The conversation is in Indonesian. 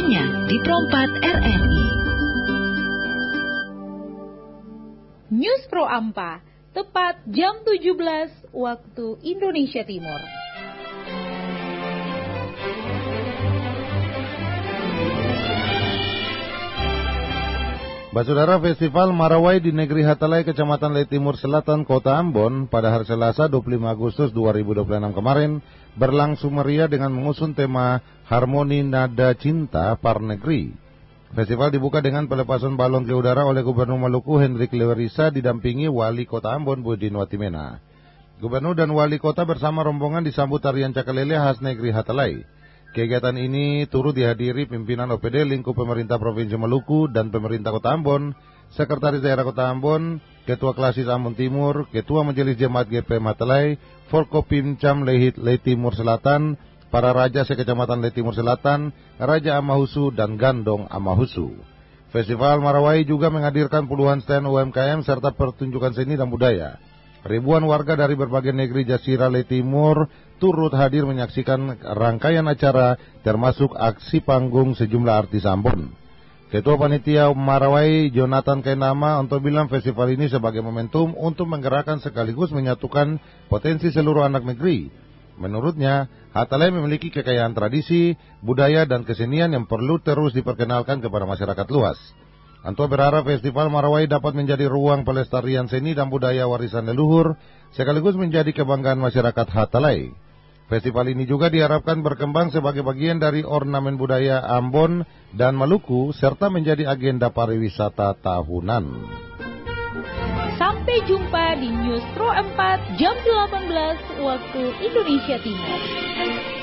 hanya di Pro 4 RRI. News Pro Ampa, tepat jam 17 waktu Indonesia Timur. Saudara, Festival Marawai di Negeri Hatalai, Kecamatan Lei Timur Selatan, Kota Ambon pada hari Selasa 25 Agustus 2026 kemarin berlangsung meriah dengan mengusung tema Harmoni Nada Cinta Par Negeri. Festival dibuka dengan pelepasan balon ke udara oleh Gubernur Maluku Hendrik Lewerisa didampingi Wali Kota Ambon Budin Watimena. Gubernur dan Wali Kota bersama rombongan disambut tarian cakalele khas Negeri Hatalai. Kegiatan ini turut dihadiri pimpinan OPD lingkup pemerintah Provinsi Maluku dan pemerintah Kota Ambon, Sekretaris Daerah Kota Ambon, Ketua Klasis Ambon Timur, Ketua Majelis Jemaat GPM Hatalai, Forkopimcam Lei Timur Selatan, para raja sekecamatan Lei Timur Selatan, Raja Amahusu dan Gandong Amahusu. Festival Marawai juga menghadirkan puluhan stand UMKM serta pertunjukan seni dan budaya. Ribuan warga dari berbagai negeri Jasira Lei Timur turut hadir menyaksikan rangkaian acara termasuk aksi panggung sejumlah artis Ambon. Ketua Panitia Marawai Jonathan Kainama untuk bilang festival ini sebagai momentum untuk menggerakkan sekaligus menyatukan potensi seluruh anak negeri. Menurutnya, Hatalai memiliki kekayaan tradisi, budaya dan kesenian yang perlu terus diperkenalkan kepada masyarakat luas. Anto berharap Festival Marawai dapat menjadi ruang pelestarian seni dan budaya warisan leluhur, sekaligus menjadi kebanggaan masyarakat Hatalai. Festival ini juga diharapkan berkembang sebagai bagian dari ornamen budaya Ambon dan Maluku, serta menjadi agenda pariwisata tahunan. Sampai jumpa di News Pro 4 jam 18 waktu Indonesia Timur.